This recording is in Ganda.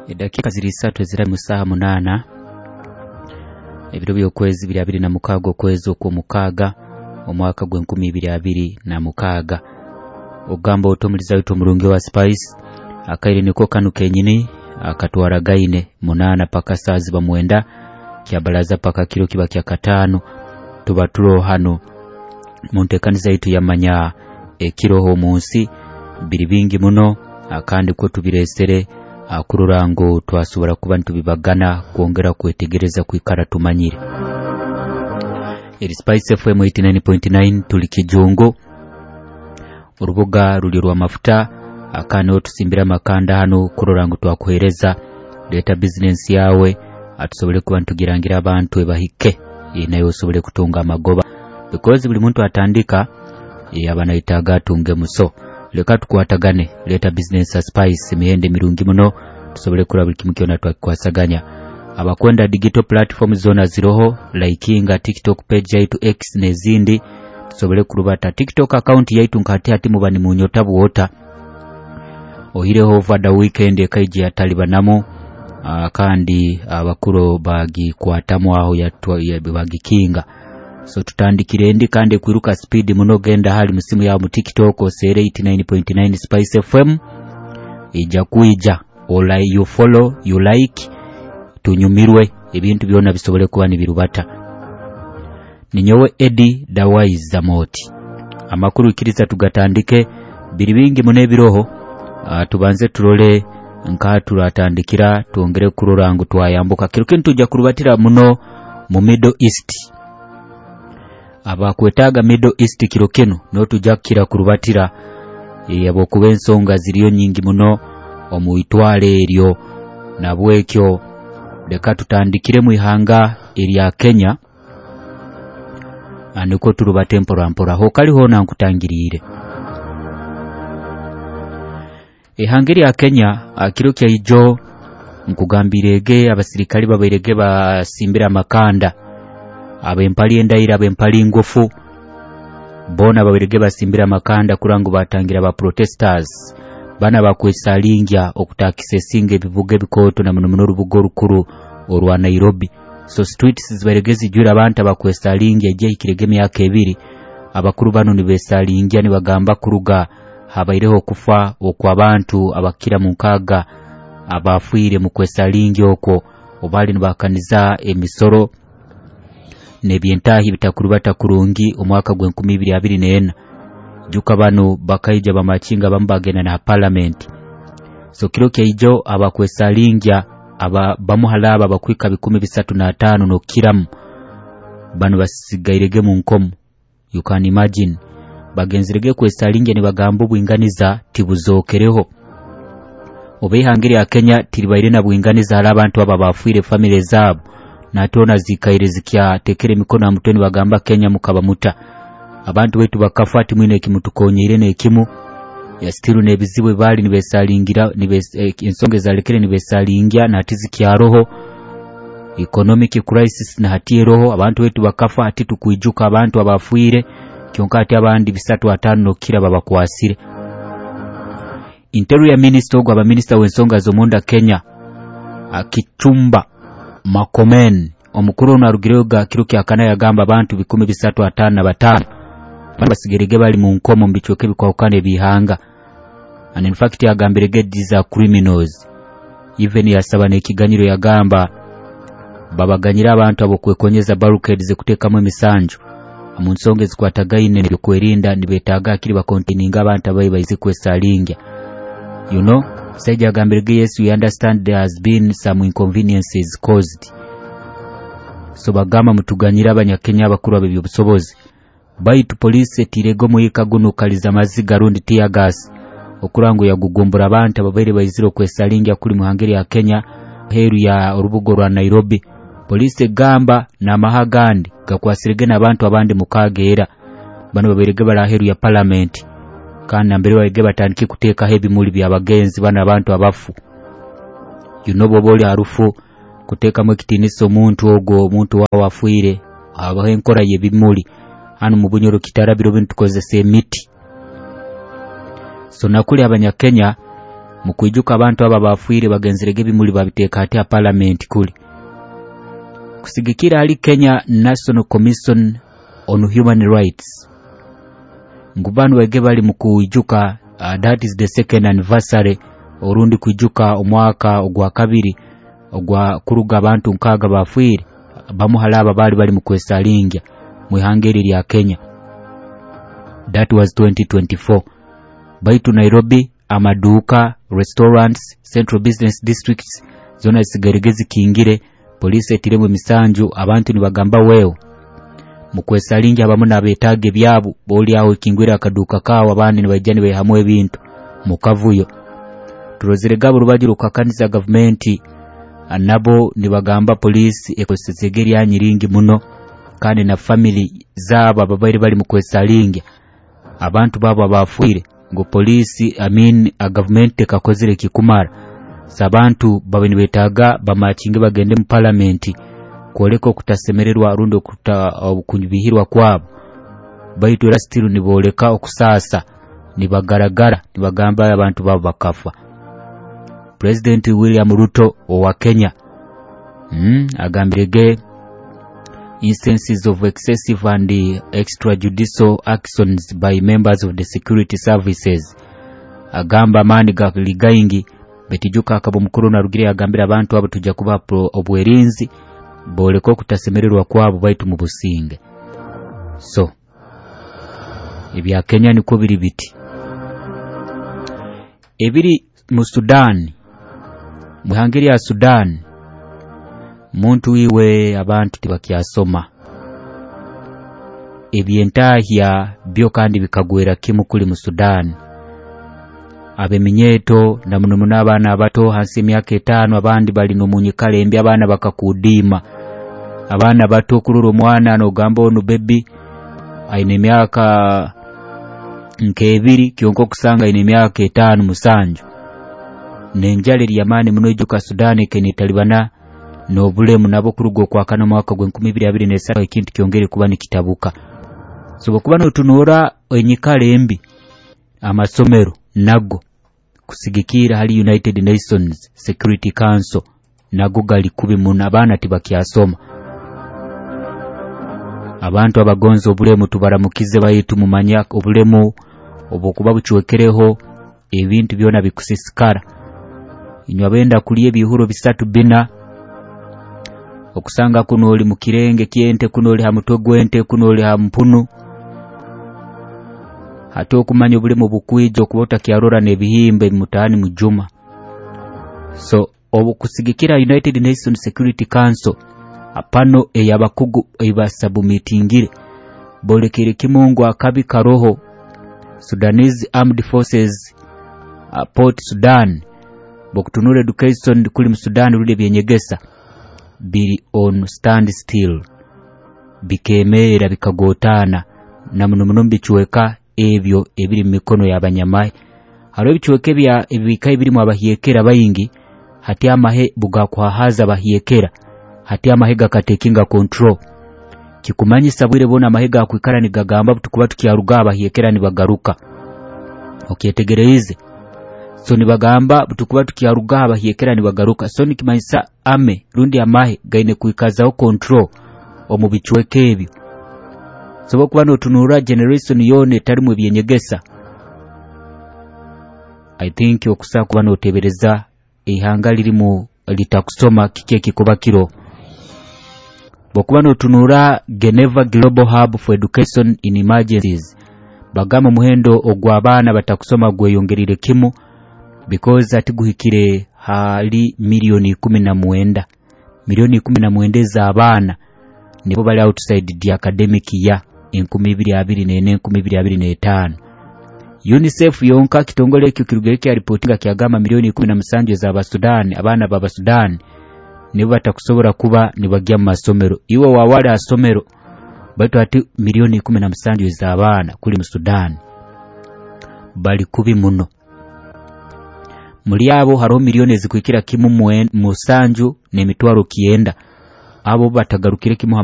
Edakika ziri 3 ezira mu ssaaha 8 ebiro by'okwezi 26 okwezi okw'omukaaga omwaka gwe 2026 ogamba otomuliza wito mulungi wa Spice akaire niko kanu kenyini akatwara gaine 8 paka saazi ba 9 kyabalaza paka kilo kiba kya 5 tuba tulo hano muntekaniza yitu yamanya ekiro ho munsi biri bingi muno akandi ko tubiresere akururango twasobora kuba ntubibagana kuongera kwetegereza kwikara tumanyire. Spice FM 89.9 tuli Kijungu urubuga ruli rwa mafuta akane otusimbira makanda hano kururango twakuhereza leta business yawe atusobole kuba ntugirangira abantu ebahike inayo osobole kutunga amagoba because buli muntu atandika abana itaga tunge muso leka tukwatagane leta business Spice mihende mirungi muno tusobole kula buli kimu kyona twakwasaganya abakwenda digital platform zona ziroho likinga TikTok page yaitu X nezindi tusobole kulubata TikTok account yaitu nkati ati mubani munyota buota ohireho over the weekend ekaiji ya Talibanamo kandi abakuro bagi kwatamu aho ya bagi kinga so tutandikire ndi kande kwiruka speed muno genda hali musimu ya mu TikTok osere 89.9 Spice FM ija kuija ola you follow you like tunyumirwe ebintu byona bisobole kuba ni birubata ninyowe Eddie Dawaiz Zamoti amakuru ikiriza tugatandike biri bingi mune biroho tubanze turole nka turatandikira tuongere kururangu twayambuka kirukintu tujja kurubatira muno mu Middle East abakwetaga Middle East kirokeno no tujakira kurubatira yabo kubensonga ziriyo nyingi muno omuitwale eryo nabwekyo leka tutandikire mu ihanga erya Kenya aniko turubate mpora ho kali hona nkutangirire ihangeri ya Kenya akiro kya ijo nkugambirege abasirikali baberege basimbira makanda abempali endaira abempali ngofu bona baberege basimbira makanda kurangu batangira ba protesters bana bakwesalingya okutakise singe bivuge bikoto na muno rubugo rukuru orwa Nairobi so streets ziberegezi jura abantu abakwesalingya je ikiregeme yake ebiri abakuru bano ni besalingya ni bagamba kuruga habaireho kufa okwabantu abakira mu nkaga abafuire mu kwesalingya okwo obali nibakaniza emisoro nebyentahi bitakurubata kurungi omwaka gwe 2024 juka bano bakaija bamachinga bambagena na parliament so kiro kyejo abakwesalingya bamuhalaba bakwika 15 no kiramu bano basigairege mu nkomo you can imagine bagenzirege kwesalingya ni bagambo bwinganiza tibuzokereho obehangiri ya Kenya tiribaire na bwinganiza ala abantu aba bafuire family zabo natona zikaire zikya tekere mikono amutoni bagamba Kenya mukaba muta abantu wetu bakafati mwine kimutukonyire nekimu ya stiru nebizibwe bali nibesalingira insonge zalekere nibesalingya natizikya roho economic crisis na hati roho abantu wetu bakafa ati tukuijuka abantu abafuire kyonka ati abandi 3-5 kira babakwasire Interior Minister ogwa ba minister w'ensonga zomonda Kenya akitumba Makomen omukuru na rugiroga kiruki akana yagamba abantu 13-5 basigerege bali mu nkomo mbichoke bikwakane bihanga and in fact yagambirege these criminals even yasaba nekiganiro yagamba babaganyira abantu abo kwekonyeza barricades kutekamo emisanju amunsonge zikwatagaine ne kwerinda nibetaga akiri bakontininga abantu abayi bazikwesalingya you know saija gambirege yes we understand there has been some inconveniences caused so bagama mutuganyira abanyakenya bakuru abebyo busobozi baitu police tirego muyika guno kaliza maziga rundi tear gas okurango yagugombora abantu ababere bayiziro kwesalingya kuli muhangeri ya Kenya heru ya urubugo rwa Nairobi police gamba na mahagandi gakwasirege nabantu abandi mukagera bano baberege bala heru ya parliament kana mbere wage batandiki kuteka hebi muri byabagenzi bana abantu abafu you know boboli harufu kuteka mu kitiniso muntu ogo muntu wawafuire abahenkora yebimuli hano mu bunyoro kitarabiro bintu kozese emiti so nakuli abanyakenya mu kwijuka abantu aba bafuire bagenzerege bimuli babiteeka ate a parliament kuli kusigikira ali Kenya National Commission on Human Rights ngubanu wege bali mu kwijuka that is the second anniversary orundi kwijuka omwaka ogwa kabiri ogwa kuruga abantu nkaga bafuire bamuhalaba bali mu kwesalingya mu ihangeri lya Kenya. That was 2024. Baitu Nairobi amaduka, restaurants, central business districts zona zisigaregezi kingire police etiremu misanju abantu nibagamba weo mu kwesalingya abamu nabetage byabo boli aho kingwira akaduka kawo abandi nibajjani behamwe ebintu mu kavuyo turozire gabo rubagiruka kanisa government anabo nibagamba police ekosezegeri ya nyiringi muno kandi na family zaba babaire bali mu kwesalingya abantu babo bafuire ngo police a government kakozire kikumara sabantu babeni betaga bamachinge bagende mu parliament koleko kutasemererwa rundo kunyubihirwa kwabo baitu rastiru niboleka okusasa nibagaragara nibagamba abantu babo bakafa. President William Ruto wa Kenya agambirege instances of excessive and extrajudicial actions by members of the security services agamba mani galigaingi betijuka akabo mukuru na rugire agambira abantu abo tujja kuba obwerinzi boleko kutasemererwa kwabo baitu mu businge. So ebya Kenya niko biri biti ebiri mu Sudan muhangeri ya Sudan muntu iwe abantu tibakyasoma ebyentahya byo kandi bikagwera kimu kuli mu Sudan abeminyeto na muno n'abana abato hansi emyaka 5 abandi bali no munyikale embi abana bakakudima abana bato kuluro mwana no gambo no baby aine myaka nkebiri kyonko kusanga ine myaka 5 musanju nenjale liyamani muno ijuka Sudan keni talibana no bulemu nabo kurugo kwa kana mwaka gwe 2023 ikintu kyongere kuba nikitabuka so kuba no tunura enyikale embi amasomero nago kusigikira hali United Nations Security Council nago gali kubi muna abana tibakyasoma abantu abagonzo obulemu tubaramukize bayitu mu manyaka obulemu obukuba buchwekereho ebintu byona bikusisikara inywa benda kuliye bihuro bisatu bina okusanga kuno oli mukirenge kiente kuno oli hamutwe gwente kuno oli hampunu hata okumanya obulemu bukwijo kubota kyarora nebihimbe mutani mujuma. So obukusigikira United Nations Security Council apano eyabakugu ebasabu meetingire bolekere kimungu akabi karoho Sudanese Armed Forces Port Sudan bokutunule education kuli mu Sudan rule byenyegesa biri on stand still bikemera bikagotana na muno bichweka ebyo ebiri mikono y'abanyamaye haro bichweke bya ebikaye biri mu abahiyekera bayingi hati amahe bugakwahaza abahiyekera hati amahega katekinga control kikumanyisa bwire bona amahega akwikara ni gagamba tukuba tukiyaruga abahiyekera ni bagaruka okyetegereze so ni bagamba tukuba tukiyaruga abahiyekera ni bagaruka so nikimanyisa ame rundi amahe gaine kuikazaho control omubichweke ebyo so kuba no tunura generation yone tari mu byenyegesa I think okusa kuba no tebereza ihanga lirimu litakusoma kike kikuba kiro bokuba no tunura Geneva Global Hub for Education in Emergencies bagama muhendo ogwabana batakusoma gweyongerire kimu because atiguhikire hali milioni 19 milioni 19 za abana nibo bali outside the academic year 2024-2025. UNICEF yonka kitongole ekyo kirugeke ya reportinga kyagama milioni 17 za Abasudan abana baba Sudan nibo batakusobora kuba nibagya mu masomero iwo wawale asomero bato ati milioni 17 za abana kuli mu Sudan bali kubi muno muri abo haro milioni zikwikira kimu mu sanju ne mitwaro kienda abo batagarukire kimu